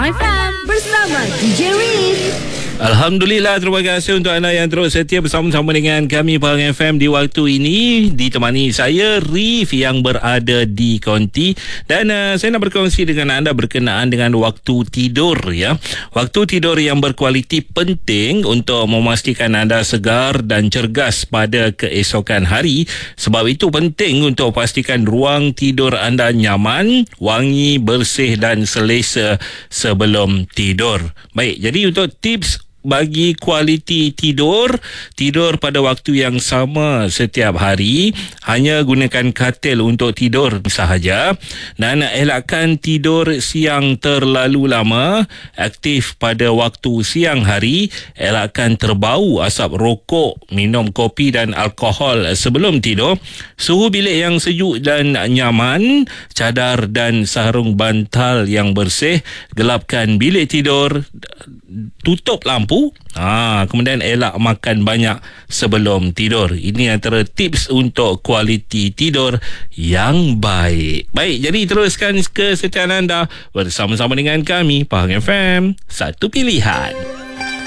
Faham FM bersama DJ Riz. Alhamdulillah, terima kasih untuk anda yang terus setia bersama-sama dengan kami Faham FM di waktu ini. Ditemani saya Rif yang berada di Konti, dan saya nak berkongsi dengan anda berkenaan dengan waktu tidur ya. Waktu tidur yang berkualiti penting untuk memastikan anda segar dan cergas pada keesokan hari. Sebab itu penting untuk pastikan ruang tidur anda nyaman, wangi, bersih dan selesa sebelum tidur. Baik, jadi untuk tips bagi kualiti tidur pada waktu yang sama setiap hari, hanya gunakan katil untuk tidur sahaja, dan elakkan tidur siang terlalu lama, aktif pada waktu siang hari, elakkan terbau asap rokok, minum kopi dan alkohol sebelum tidur, suhu bilik yang sejuk dan nyaman, cadar dan sarung bantal yang bersih, gelapkan bilik tidur, tutup lampu, kemudian elak makan banyak sebelum tidur. Ini antara tips untuk kualiti tidur yang baik. Baik, jadi teruskan kesetiaan anda bersama-sama dengan kami Faham FM, satu pilihan.